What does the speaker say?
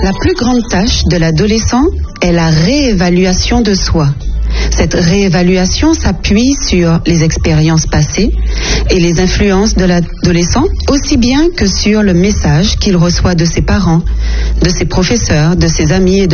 La plus grande tâche de l'adolescent est la réévaluation de soi. Cette réévaluation s'appuie sur les expériences passées et les influences de l'adolescent, aussi bien que sur le message qu'il reçoit de ses parents, de ses professeurs, de ses amis et de